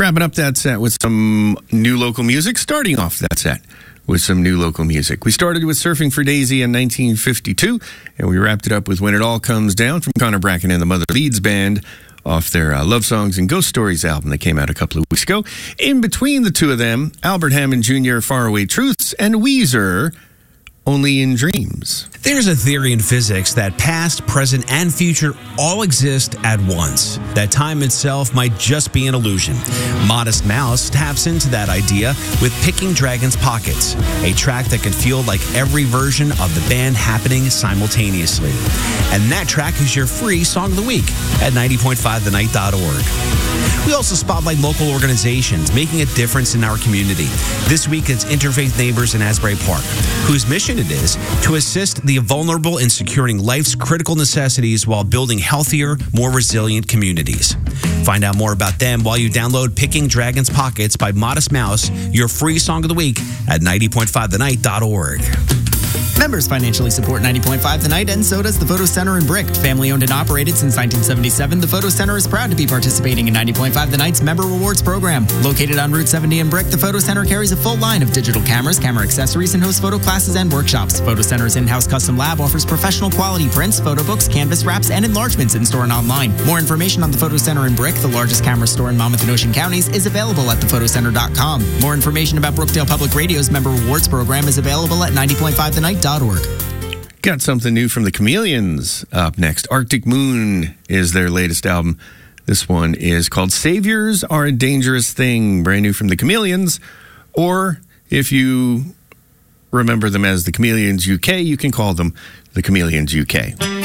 Wrapping up that set with some new local music, starting off that set with some new local music. We started with Surfing for Daisy in 1952, and we wrapped it up with When It All Comes Down from Connor Bracken and the Mother Leeds Band off their Love Songs and Ghost Stories album that came out a couple of weeks ago. In between the two of them, Albert Hammond Jr., Faraway Truths, and Weezer, Only in Dreams. There's a theory in physics that past, present, and future all exist at once. That time itself might just be an illusion. Modest Mouse taps into that idea with Picking Dragon's Pockets, a track that can feel like every version of the band happening simultaneously. And that track is your free Song of the Week at 90.5thenite.org. We also spotlight local organizations making a difference in our community. This week, it's Interfaith Neighbors in Asbury Park, whose mission it is to assist the vulnerable in securing life's critical necessities while building healthier, more resilient communities. Find out more about them while you download Picking Dragon's Pockets by Modest Mouse, your free Song of the Week at 90.5thenite.org. Members financially support 90.5 The Night, and so does the Photo Center in Brick. Family owned and operated since 1977, the Photo Center is proud to be participating in 90.5 The Night's Member Rewards program. Located on Route 70 in Brick, the Photo Center carries a full line of digital cameras, camera accessories, and hosts photo classes and workshops. Photo Center's in-house custom lab offers professional quality prints, photo books, canvas wraps, and enlargements in-store and online. More information on the Photo Center in Brick, the largest camera store in Monmouth and Ocean counties, is available at thephotoCenter.com. More information about Brookdale Public Radio's Member Rewards program is available at 90.5thenite.org. Got something new from the Chameleons up next. Arctic Moon is their latest album. This one is called Saviors Are a Dangerous Thing, brand new from the Chameleons. Or if you remember them as the Chameleons UK, you can call them the Chameleons UK.